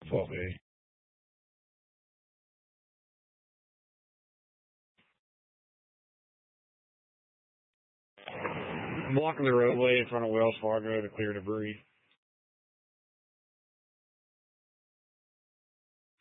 12A. Blocking the roadway in front of Wells Fargo to clear debris.